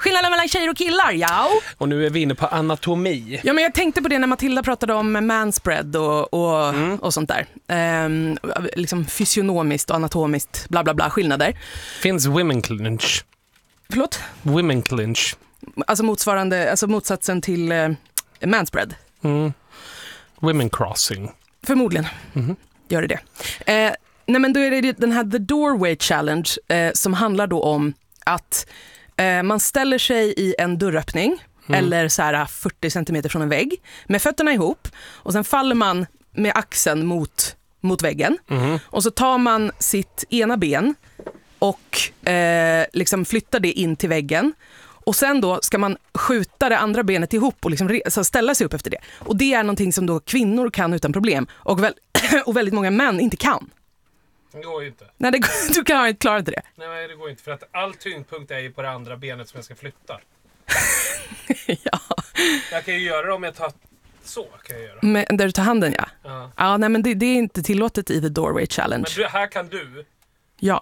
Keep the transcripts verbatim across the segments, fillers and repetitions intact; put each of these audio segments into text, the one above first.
Skillnaden mellan tjejer och killar, ja. Och nu är vi inne på anatomi. Ja, men jag tänkte på det när Matilda pratade om manspread och, och, mm. och sånt där. Ehm, liksom fysionomiskt och anatomiskt, bla bla bla, skillnader. Finns women clinch? Förlåt? Women clinch. Alltså motsvarande, alltså motsatsen till eh, manspread. Mm. Women crossing. Förmodligen mm. gör det det. Eh, nej men då är det den här The Doorway Challenge eh, som handlar då om att eh, man ställer sig i en dörröppning mm. eller så här fyrtio centimeter från en vägg med fötterna ihop och sen faller man med axeln mot, mot väggen mm. och så tar man sitt ena ben och eh, liksom flyttar det in till väggen. Och sen då ska man skjuta det andra benet ihop och liksom re- ställa sig upp efter det. Och det är någonting som då kvinnor kan utan problem. Och, väl- och väldigt många män inte kan. Det går ju inte. Nej, det går, du kan inte klara det. Nej, det går inte. För att all tyngdpunkt är ju på det andra benet som jag ska flytta. Ja. Jag kan ju göra det om jag tar så. Kan jag göra. Men, där du tar handen, ja. Ja, ja nej, men det, det är inte tillåtet i The Doorway Challenge. Men du, här kan du. Ja.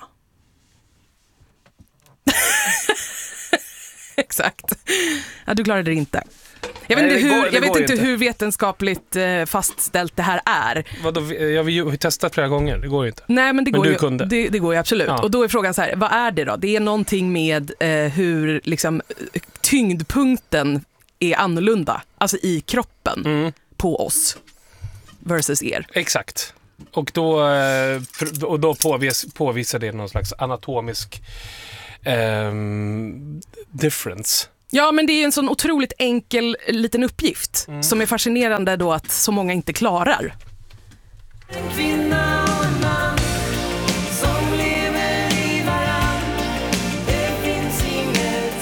Exakt. Ja, du klarade det inte. Jag vet Nej, inte, hur, går, jag vet inte, inte hur vetenskapligt eh, fastställt det här är. Vadå, jag har ju testat flera gånger, det går ju inte. Nej, men det, men går, du ju, kunde. Det, det går ju absolut. Ja. Och då är frågan så här, vad är det då? Det är någonting med eh, hur liksom, tyngdpunkten är annorlunda. Alltså i kroppen mm. på oss versus er. Exakt. Och då, och då påvis, påvisar det någon slags anatomisk um, difference. Ja, men det är en sån otroligt enkel liten uppgift mm. som är fascinerande då att så många inte klarar. En kvinna och en man som lever i varann. Det finns inget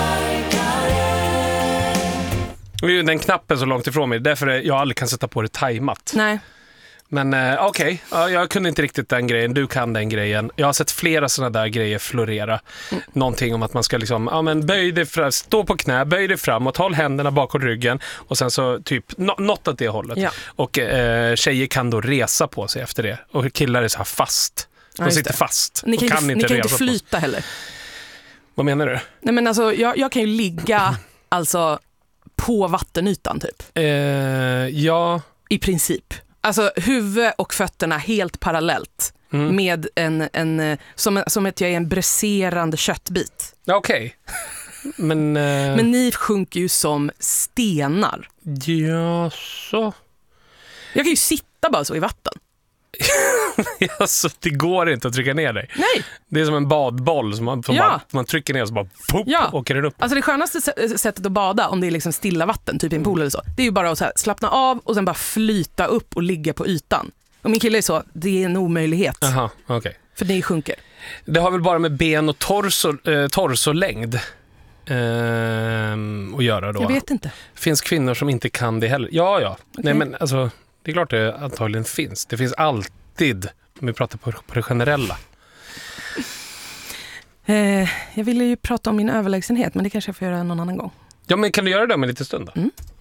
starkare. Den knappen så långt ifrån mig, därför jag aldrig kan sätta på det tajmat. Nej. Men eh, okej, okay. ja, jag kunde inte riktigt den grejen, du kan den grejen. Jag har sett flera sådana där grejer florera. Mm. Någonting om att man ska liksom, ja men böj dig fram, stå på knä, böj dig framåt, håll händerna bakom ryggen och sen så typ, no, något åt det hållet. Ja. Och eh, tjejer kan då resa på sig efter det. Och killar är så här fast. De ja, sitter fast. Ni kan, och kan inte, inte, ni kan resa inte flyta heller. Vad menar du? Nej men alltså, jag, jag kan ju ligga alltså på vattenytan typ. Eh, ja. I princip. Alltså huvud och fötterna helt parallellt mm. med en, en som, som att jag är en bräserande köttbit. Okej. Okay. Men, uh... Men ni sjunker ju som stenar. Ja, så. Jag kan ju sitta bara så i vatten. Alltså, det går inte att trycka ner dig. Nej. Det är som en badboll som man, som ja. bara, man trycker ner och så bara pop, ja. åker den upp. Alltså det skönaste sättet att bada om det är liksom stilla vatten, typ i en pool eller så, det är ju bara att så här, slappna av och sen bara flyta upp och ligga på ytan. Och min kille är så, det är en omöjlighet. Aha, okay. För det sjunker. Det har väl bara med ben och torso, eh, torsolängd eh, att göra då. Jag vet inte. Finns kvinnor som inte kan det heller? Ja, ja. Okay. Nej, men alltså, det är klart det antagligen finns. Det finns alltid, om vi pratar på, på det generella. Eh, jag ville ju prata om min överlägsenhet, men det kanske jag får göra någon annan gång. Ja, men kan du göra det om en liten stund då? Mm.